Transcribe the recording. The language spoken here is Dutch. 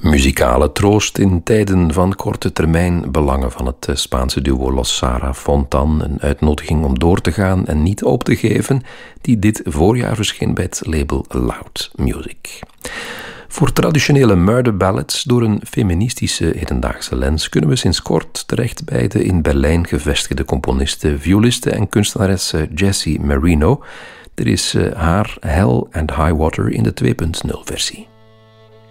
Muzikale troost in tijden van korte termijn belangen van het Spaanse duo Los Sara Fontan. Een uitnodiging om door te gaan en niet op te geven, die dit voorjaar verscheen bij het label Loud Music. Voor traditionele murder ballads door een feministische hedendaagse lens kunnen we sinds kort terecht bij de in Berlijn gevestigde componiste, violiste en kunstenares Jessie Marino. Er is haar Hell and High Water in de 2.0 versie.